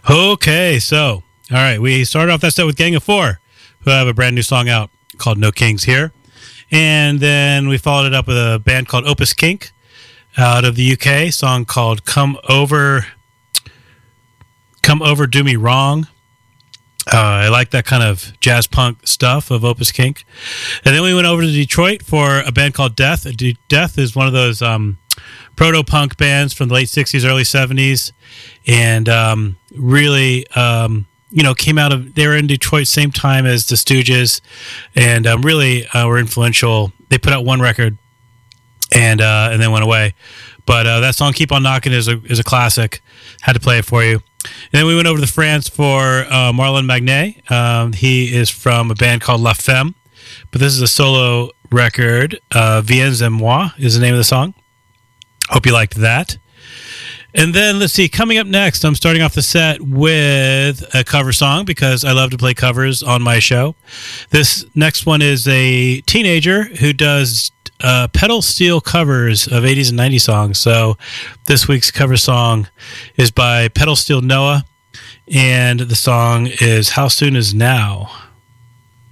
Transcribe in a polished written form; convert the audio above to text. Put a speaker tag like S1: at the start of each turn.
S1: Okay, so, all right, we started off that set with Gang of Four, who have a brand new song out called No Kings Here. And then we followed it up with a band called Opus Kink out of the UK, song called Come Over, Do Me Wrong. I like that kind of jazz punk stuff of Opus Kink. And then we went over to Detroit for a band called Death. Death is one of those proto-punk bands from the late 60s, early 70s. And really, came out of, they were in Detroit same time as the Stooges, and really were influential. They put out one record and then went away. But that song "Keep on Knocking" is a classic. Had to play it for you. And then we went over to France for Marlon Magnet. He is from a band called La Femme, but this is a solo record. Viens et moi is the name of the song. Hope you liked that. And then, let's see, coming up next, I'm starting off the set with a cover song because I love to play covers on my show. This next one is a teenager who does pedal steel covers of 80s and 90s songs. So this week's cover song is by Pedal Steel Noah, and the song is How Soon Is Now?